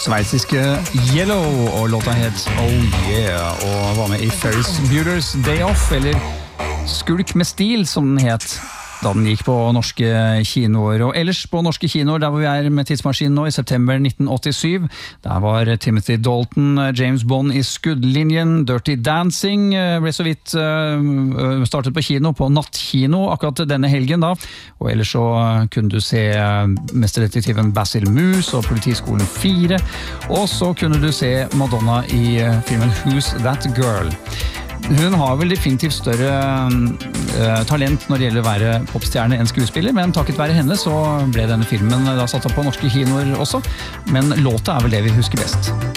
sveitsiske Yellow, og låta het Oh Yeah, og var med i Ferris Bueller's Day Off, eller Skulk med stil, som den het da den gikk på norske kinoer. Og ellers på norske kinoer, der hvor vi med tidsmaskinen nå, i september 1987, der var Timothy Dalton, James Bond i skuddlinjen, Dirty Dancing ble så vidt startet på kino, på nattkino akkurat denne helgen da, og ellers så kunne du se mesterdetektiven Basil Moose og Politiskolen 4, og så kunne du se Madonna i filmen Who's That Girl? Hun har vel definitivt større talent når det gjelder å være popstjerne enn skuespiller, men takket være henne så ble denne filmen da satt opp på norske kinoer også, men låta vel det vi husker best.